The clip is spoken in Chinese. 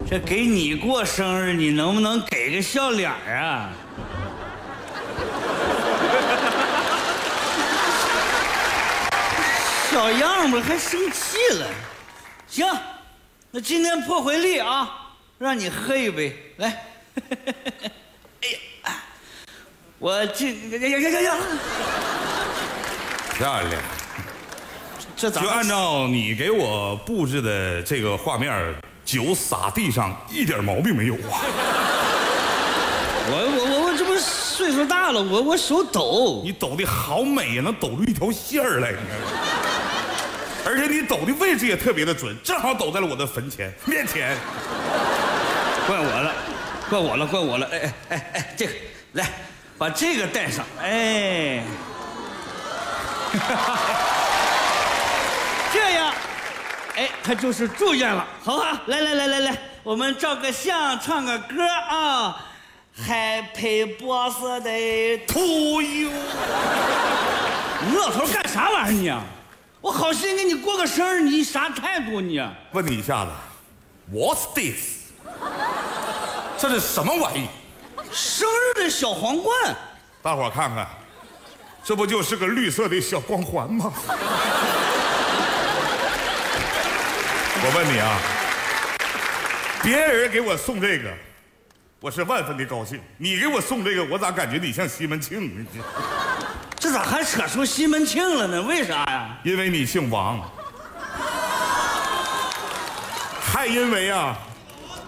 这给你过生日，你能不能给个笑脸啊？小样吧，还生气了。行，那今天破回例啊，让你喝一杯，来。哎呀，我这呀， 漂亮。 这咋就按照你给我布置的这个画面，酒洒地上一点毛病没有啊！ 我这不是岁数大了，我手抖。 你抖的好美呀，能抖出一条线儿来，你看。而且你抖的位置也特别的准，正好抖在了我的坟面前。 怪我了，怪我了，怪我了！哎，这个来，把这个带上，哎，这样，哎，他就是住院了，好不好？来，我们照个相，唱个歌啊。Happy birthday to you！ 你老头干啥玩意儿你？我好心给你过个生日，你啥态度你？ 问你一下子 ，What's this？ 这是什么玩意？ 生日的小皇冠， 大伙儿看看，这不就是个绿色的小光环吗？我问你啊，别人给我送这个，我是万分的高兴；你给我送这个，我咋感觉你像西门庆呢？ 这咋还扯出西门庆了呢？为啥呀？ 因为你姓王，还因为啊，